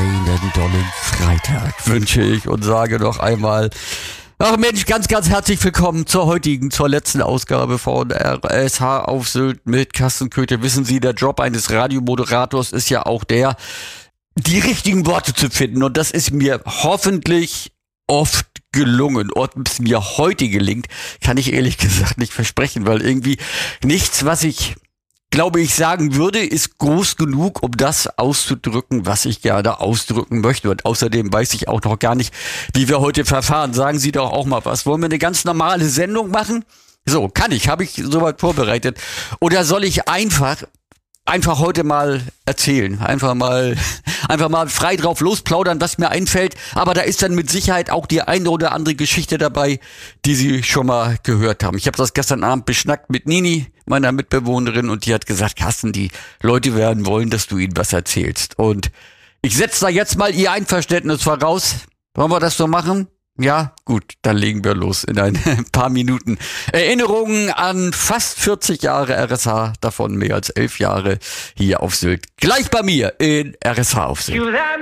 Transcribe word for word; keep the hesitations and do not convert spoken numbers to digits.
einen tollen Freitag wünsche ich und sage noch einmal, ach Mensch, ganz, ganz herzlich willkommen zur heutigen, zur letzten Ausgabe von R S H auf Sylt mit Carsten Köthe. Wissen Sie, der Job eines Radiomoderators ist ja auch der, die richtigen Worte zu finden. Und das ist mir hoffentlich oft gelungen. Ob es mir heute gelingt, kann ich ehrlich gesagt nicht versprechen, weil irgendwie nichts, was ich glaube ich sagen würde, ist groß genug, um das auszudrücken, was ich gerne ausdrücken möchte. Und außerdem weiß ich auch noch gar nicht, wie wir heute verfahren. Sagen Sie doch auch mal was. Wollen wir eine ganz normale Sendung machen? So, kann ich. Habe ich soweit vorbereitet. Oder soll ich einfach, einfach heute mal erzählen? Einfach mal, einfach mal frei drauf losplaudern, was mir einfällt. Aber da ist dann mit Sicherheit auch die eine oder andere Geschichte dabei, die Sie schon mal gehört haben. Ich habe das gestern Abend beschnackt mit Nini, meiner Mitbewohnerin, und die hat gesagt, Carsten, die Leute werden wollen, dass du ihnen was erzählst. Und ich setze da jetzt mal ihr Einverständnis voraus. Wollen wir das so machen? Ja, gut, dann legen wir los in ein paar Minuten. Erinnerungen an fast vierzig Jahre R S H, davon mehr als elf Jahre hier auf Sylt. Gleich bei mir in R S H auf Sylt.